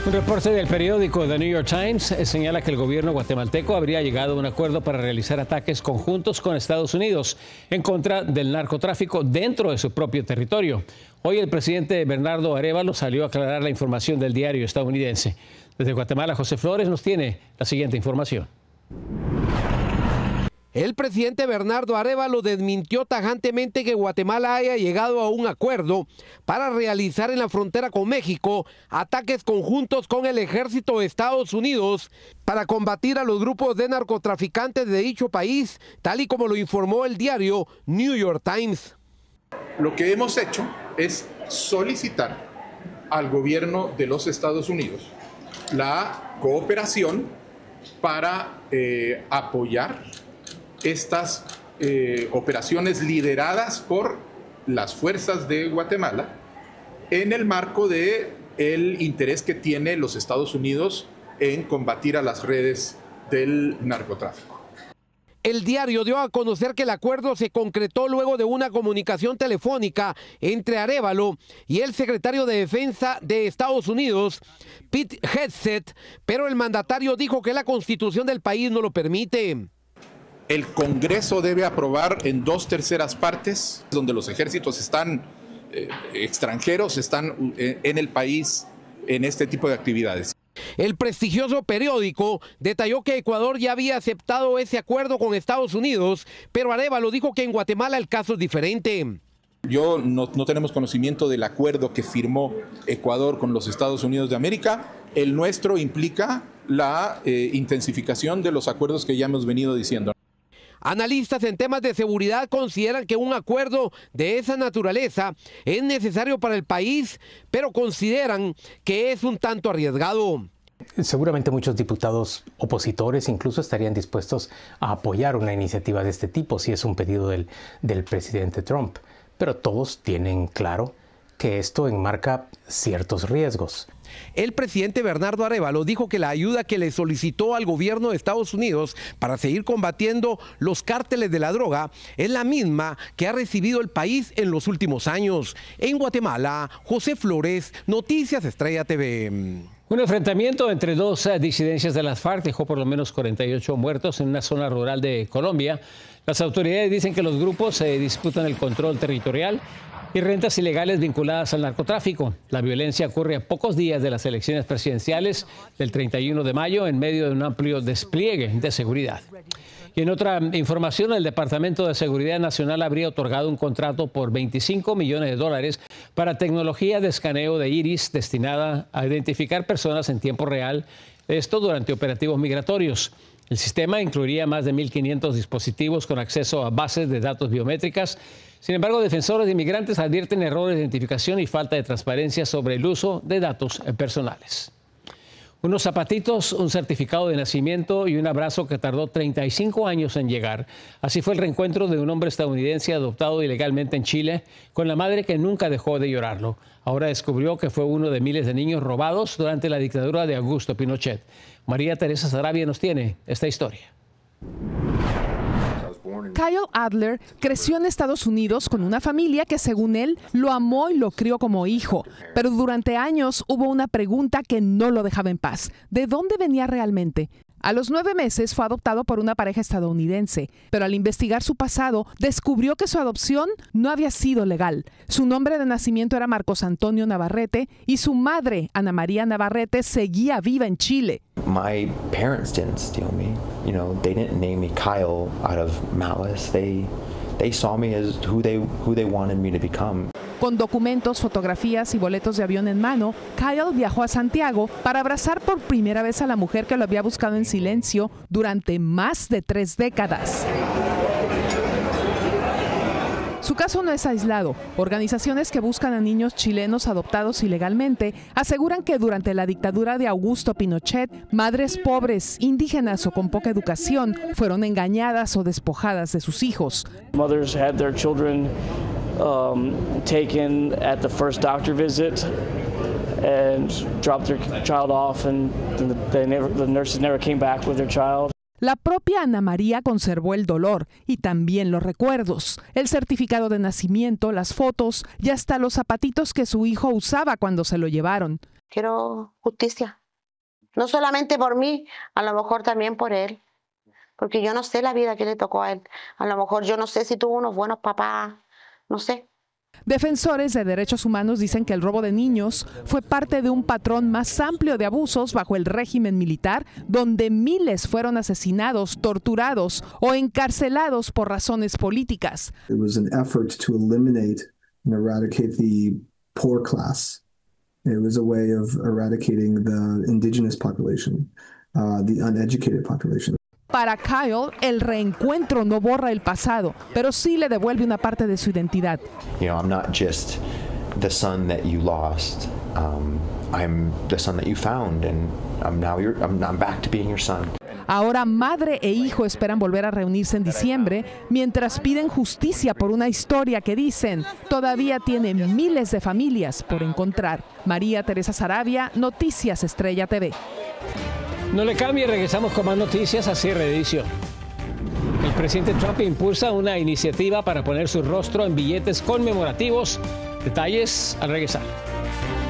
Un reporte del periódico The New York Times señala que el gobierno guatemalteco habría llegado a un acuerdo para realizar ataques conjuntos con Estados Unidos en contra del narcotráfico dentro de su propio territorio. Hoy el presidente Bernardo Arévalo salió a aclarar la información del diario estadounidense. Desde Guatemala, José Flores nos tiene la siguiente información. El presidente Bernardo Arévalo desmintió tajantemente que Guatemala haya llegado a un acuerdo para realizar en la frontera con México ataques conjuntos con el ejército de Estados Unidos para combatir a los grupos de narcotraficantes de dicho país, tal y como lo informó el diario New York Times. Lo que hemos hecho es solicitar al gobierno de los Estados Unidos la cooperación para apoyar estas operaciones lideradas por las fuerzas de Guatemala en el marco del interés que tiene los Estados Unidos en combatir a las redes del narcotráfico. El diario dio a conocer que el acuerdo se concretó luego de una comunicación telefónica entre Arévalo y el secretario de Defensa de Estados Unidos, Pete Hegseth, pero el mandatario dijo que la constitución del país no lo permite. El Congreso debe aprobar en 2/3 partes, donde los ejércitos extranjeros están en el país en este tipo de actividades. El prestigioso periódico detalló que Ecuador ya había aceptado ese acuerdo con Estados Unidos, pero Arévalo dijo que en Guatemala el caso es diferente. No tenemos conocimiento del acuerdo que firmó Ecuador con los Estados Unidos de América. El nuestro implica la intensificación de los acuerdos que ya hemos venido diciendo. Analistas en temas de seguridad consideran que un acuerdo de esa naturaleza es necesario para el país, pero consideran que es un tanto arriesgado. Seguramente muchos diputados opositores incluso estarían dispuestos a apoyar una iniciativa de este tipo si es un pedido del presidente Trump, pero todos tienen claro que esto enmarca ciertos riesgos. El presidente Bernardo Arévalo dijo que la ayuda que le solicitó al gobierno de Estados Unidos para seguir combatiendo los cárteles de la droga es la misma que ha recibido el país en los últimos años. En Guatemala, José Flores, Noticias Estrella TV. Un enfrentamiento entre dos disidencias de las FARC dejó por lo menos 48 muertos en una zona rural de Colombia. Las autoridades dicen que los grupos se disputan el control territorial y rentas ilegales vinculadas al narcotráfico. La violencia ocurre a pocos días de las elecciones presidenciales del 31 de mayo en medio de un amplio despliegue de seguridad. Y en otra información, el Departamento de Seguridad Nacional habría otorgado un contrato por $25 millones para tecnología de escaneo de iris destinada a identificar personas en tiempo real, esto durante operativos migratorios. El sistema incluiría más de 1.500 dispositivos con acceso a bases de datos biométricas. Sin embargo, defensores de inmigrantes advierten errores de identificación y falta de transparencia sobre el uso de datos personales. Unos zapatitos, un certificado de nacimiento y un abrazo que tardó 35 años en llegar. Así fue el reencuentro de un hombre estadounidense adoptado ilegalmente en Chile con la madre que nunca dejó de llorarlo. Ahora descubrió que fue uno de miles de niños robados durante la dictadura de Augusto Pinochet. María Teresa Sarabia nos tiene esta historia. Kyle Adler creció en Estados Unidos con una familia que, según él, lo amó y lo crió como hijo. Pero durante años hubo una pregunta que no lo dejaba en paz. ¿De dónde venía realmente? A los 9 meses fue adoptado por una pareja estadounidense, pero al investigar su pasado, descubrió que su adopción no había sido legal. Su nombre de nacimiento era Marcos Antonio Navarrete y su madre, Ana María Navarrete, seguía viva en Chile. My parents didn't steal me. You know, they didn't name me Kyle out of malice. They saw me as who they wanted me to become. Con documentos, fotografías y boletos de avión en mano, Kyle viajó a Santiago para abrazar por primera vez a la mujer que lo había buscado en silencio durante más de 3 décadas. Su caso no es aislado. Organizaciones que buscan a niños chilenos adoptados ilegalmente aseguran que durante la dictadura de Augusto Pinochet, madres pobres, indígenas o con poca educación fueron engañadas o despojadas de sus hijos. Mothers had their children taken at the first doctor visit and dropped their child off, and the nurses never came back with their child. La propia Ana María conservó el dolor y también los recuerdos, el certificado de nacimiento, las fotos y hasta los zapatitos que su hijo usaba cuando se lo llevaron. Quiero justicia, no solamente por mí, a lo mejor también por él, porque yo no sé la vida que le tocó a él. A lo mejor yo no sé si tuvo unos buenos papás, no sé. Defensores de derechos humanos dicen que el robo de niños fue parte de un patrón más amplio de abusos bajo el régimen militar, donde miles fueron asesinados, torturados o encarcelados por razones políticas. It was an effort to eliminate and eradicate the poor class. It was a way of eradicating the indigenous population, the uneducated population. Para Kyle, el reencuentro no borra el pasado, pero sí le devuelve una parte de su identidad. You know, I'm not just the son that you lost. I'm the son that you found, and I'm back to being your son. Ahora madre e hijo esperan volver a reunirse en diciembre, mientras piden justicia por una historia que dicen todavía tiene miles de familias por encontrar. María Teresa Saravia, Noticias Estrella TV. No le cambie, regresamos con más noticias a cierre de edición. El presidente Trump impulsa una iniciativa para poner su rostro en billetes conmemorativos. Detalles al regresar.